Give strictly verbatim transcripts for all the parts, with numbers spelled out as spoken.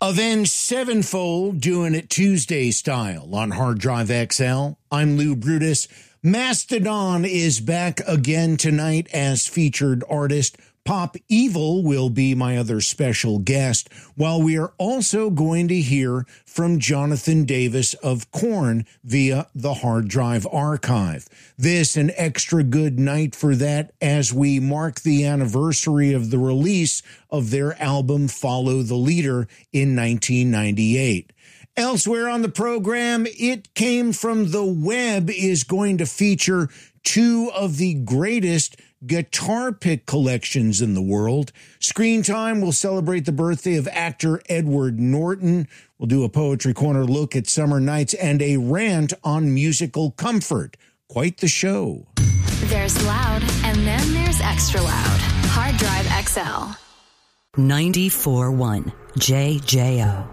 Avenged Sevenfold doing it Tuesday style on Hard Drive X L. I'm Lou Brutus. Mastodon is back again tonight as featured artist. Pop Evil will be my other special guest, while we are also going to hear from Jonathan Davis of Korn via the Hard Drive Archive. This an extra good night for that as we mark the anniversary of the release of their album Follow the Leader in nineteen ninety-eight. Elsewhere on the program, It Came From the Web is going to feature two of the greatest guitar pick collections in the world. Screen Time will celebrate the birthday of actor Edward Norton. We'll do a Poetry Corner look at summer nights and a rant on musical comfort. Quite the show. There's loud, and then there's extra loud. Hard Drive X L. ninety-four point one J J O.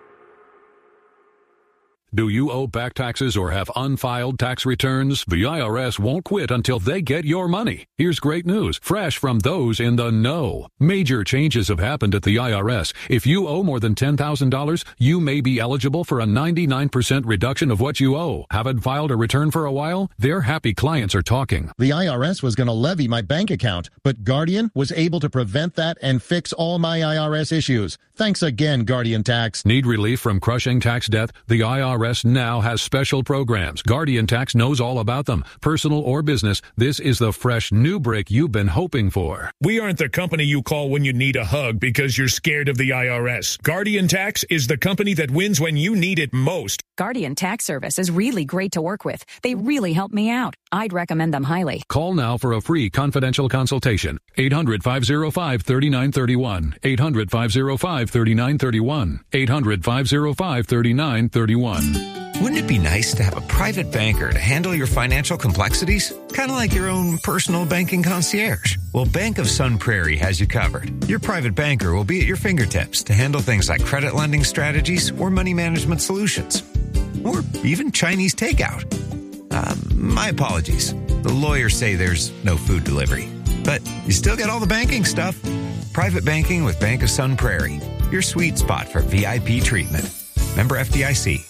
Do you owe back taxes or have unfiled tax returns? The I R S won't quit until they get your money. Here's great news, fresh from those in the know. Major changes have happened at the I R S. If you owe more than ten thousand dollars, you may be eligible for a ninety-nine percent reduction of what you owe. Haven't filed a return for a while? Their happy clients are talking. The I R S was going to levy my bank account, but Guardian was able to prevent that and fix all my I R S issues. Thanks again, Guardian Tax. Need relief from crushing tax debt? The I R S now has special programs. Guardian Tax knows all about them. Personal or business, this is the fresh new break you've been hoping for. We aren't the company you call when you need a hug because you're scared of the I R S. Guardian Tax is the company that wins when you need it most. Guardian Tax Service is really great to work with. They really helped me out. I'd recommend them highly. Call now for a free confidential consultation. eight hundred, five oh five, three nine three one. eight hundred, five oh five, three nine three one. eight hundred, five oh five, three nine three one. Wouldn't it be nice to have a private banker to handle your financial complexities? Kind of like your own personal banking concierge. Well, Bank of Sun Prairie has you covered. Your private banker will be at your fingertips to handle things like credit lending strategies or money management solutions. Or even Chinese takeout. Uh, my apologies. The lawyers say there's no food delivery. But you still get all the banking stuff. Private banking with Bank of Sun Prairie. Your sweet spot for V I P treatment. Member F D I C.